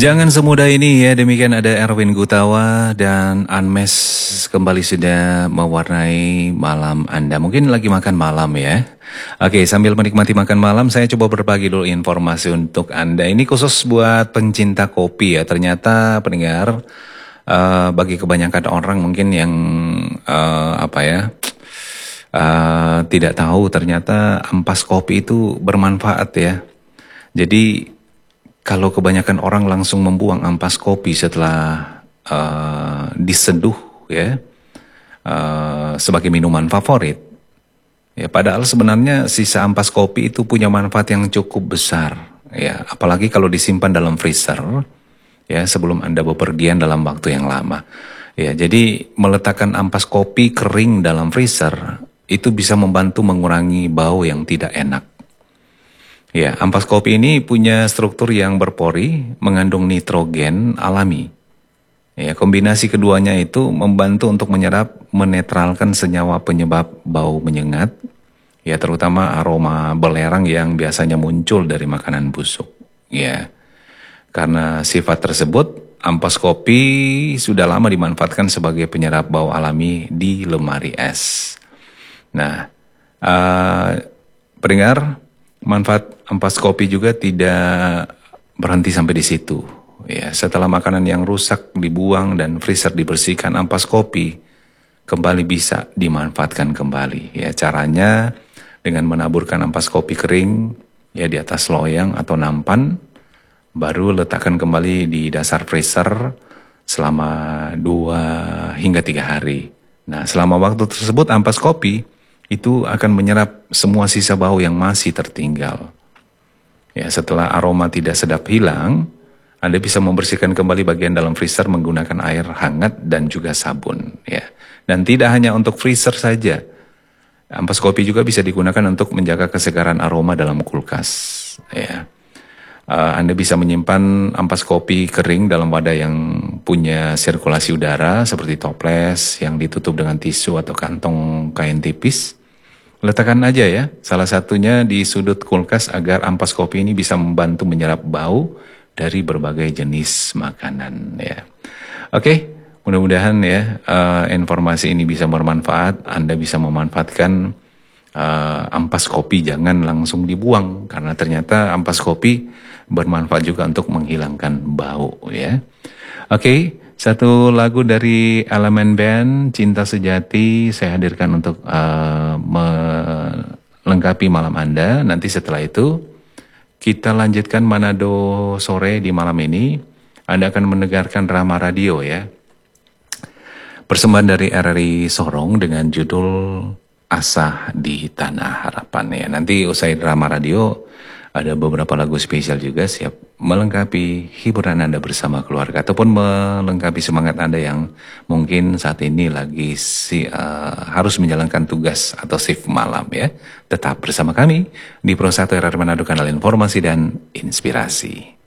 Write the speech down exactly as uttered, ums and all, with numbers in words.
Jangan semudah ini ya, demikian ada Erwin Gutawa dan Anmes kembali sudah mewarnai malam Anda. Mungkin lagi makan malam ya. Oke, sambil menikmati makan malam saya coba berbagi dulu informasi untuk Anda. Ini khusus buat pencinta kopi ya. Ternyata pendengar, uh, bagi kebanyakan orang mungkin yang uh, apa ya, uh, tidak tahu ternyata ampas kopi itu bermanfaat ya. Jadi kalau kebanyakan orang langsung membuang ampas kopi setelah uh, diseduh ya uh, sebagai minuman favorit, ya padahal sebenarnya sisa ampas kopi itu punya manfaat yang cukup besar, ya apalagi kalau disimpan dalam freezer, ya sebelum Anda bepergian dalam waktu yang lama. Ya jadi meletakkan ampas kopi kering dalam freezer itu bisa membantu mengurangi bau yang tidak enak. Ya, ampas kopi ini punya struktur yang berpori, mengandung nitrogen alami. Ya, kombinasi keduanya itu membantu untuk menyerap, menetralkan senyawa penyebab bau menyengat, ya terutama aroma belerang yang biasanya muncul dari makanan busuk. Ya, karena sifat tersebut, ampas kopi sudah lama dimanfaatkan sebagai penyerap bau alami di lemari es. Nah, uh, pendengar, manfaat ampas kopi juga tidak berhenti sampai di situ. Ya, setelah makanan yang rusak dibuang dan freezer dibersihkan, ampas kopi kembali bisa dimanfaatkan kembali. Ya, caranya dengan menaburkan ampas kopi kering ya di atas loyang atau nampan, baru letakkan kembali di dasar freezer selama dua hingga tiga hari. Nah, selama waktu tersebut ampas kopi itu akan menyerap semua sisa bau yang masih tertinggal. Ya, setelah aroma tidak sedap hilang, Anda bisa membersihkan kembali bagian dalam freezer menggunakan air hangat dan juga sabun. Ya, dan tidak hanya untuk freezer saja, ampas kopi juga bisa digunakan untuk menjaga kesegaran aroma dalam kulkas. Ya, uh, Anda bisa menyimpan ampas kopi kering dalam wadah yang punya sirkulasi udara seperti toples yang ditutup dengan tisu atau kantong kain tipis. Letakkan aja ya, salah satunya di sudut kulkas agar ampas kopi ini bisa membantu menyerap bau dari berbagai jenis makanan ya. Oke, mudah-mudahan ya uh, informasi ini bisa bermanfaat. Anda bisa memanfaatkan uh, ampas kopi, jangan langsung dibuang karena ternyata ampas kopi bermanfaat juga untuk menghilangkan bau ya. Oke. Satu lagu dari Elemen Band, Cinta Sejati, saya hadirkan untuk uh, melengkapi malam Anda. Nanti setelah itu, kita lanjutkan Manado Sore di malam ini. Anda akan mendengarkan Rama Radio ya. Persembahan dari R R I Sorong dengan judul Asa di Tanah Harapan ya. Nanti usai Rama Radio, ada beberapa lagu spesial juga siap melengkapi hiburan Anda bersama keluarga ataupun melengkapi semangat Anda yang mungkin saat ini lagi si, uh, harus menjalankan tugas atau shift malam ya. Tetap bersama kami di Pro satu R R Manado, kanal informasi dan inspirasi.